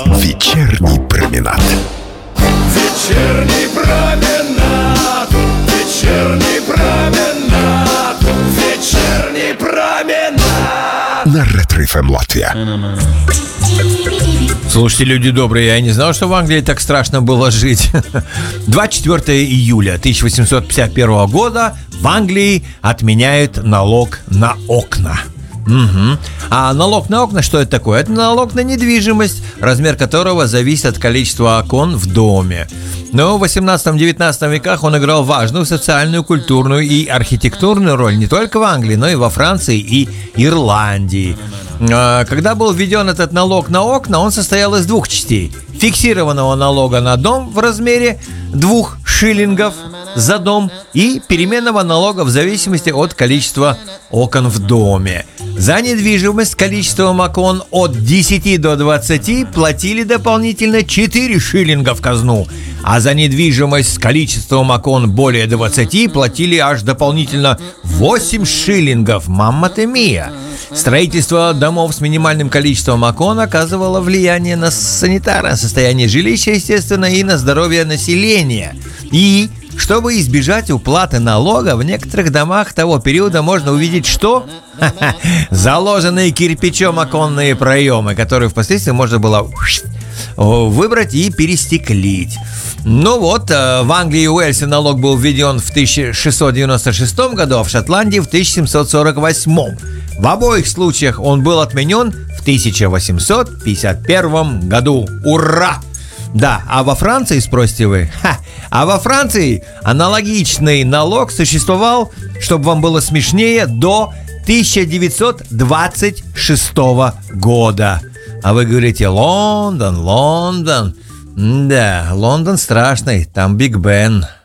Вечерний променад. Вечерний променад. Вечерний променад. Вечерний променад. На Ретро-ФМ Латвия. Слушайте, люди добрые, я не знал, что в Англии так страшно было жить. 24 июля 1851 года в Англии отменяют налог на окна. Угу. А налог на окна, что это такое? Это налог на недвижимость, размер которого зависит от количества окон в доме. Но в 18-19 веках он играл важную социальную, культурную и архитектурную роль не только в Англии, но и во Франции и Ирландии. Когда был введен этот налог на окна, он состоял из двух частей. Фиксированного налога на дом в размере 2 шиллингов за дом и переменного налога в зависимости от количества окон в доме. За недвижимость с количеством окон от 10 до 20 платили дополнительно 4 шиллинга в казну, а за недвижимость с количеством окон более 20 платили аж дополнительно 8 шиллингов. Мамма-те мия! Строительство домов с минимальным количеством окон оказывало влияние на санитарное состояние жилища, естественно, и на здоровье населения. И чтобы избежать уплаты налога, в некоторых домах того периода можно увидеть, что? Заложенные кирпичом оконные проемы, которые впоследствии можно было выбрать и перестеклить. Ну вот, в Англии и Уэльсе налог был введен в 1696 году, а в Шотландии в 1748. В обоих случаях он был отменен в 1851 году. Ура! Да, а во Франции, спросите вы? А во Франции аналогичный налог существовал, чтобы вам было смешнее, до 1926 года. А вы говорите, Лондон. Да, Лондон страшный, там Биг Бен.